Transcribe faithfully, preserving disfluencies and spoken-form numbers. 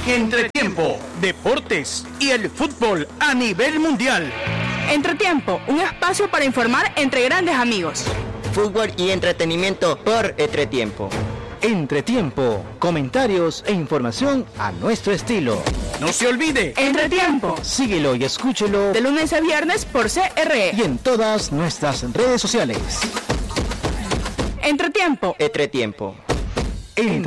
Entretiempo, deportes y el fútbol a nivel mundial. Entretiempo, un espacio para informar entre grandes amigos. Fútbol y entretenimiento por Entretiempo. Entretiempo, comentarios e información a nuestro estilo. No se olvide, Entretiempo. Síguelo y escúchelo de lunes a viernes por C R E y en todas nuestras redes sociales. Entretiempo. Entretiempo. Entretiempo.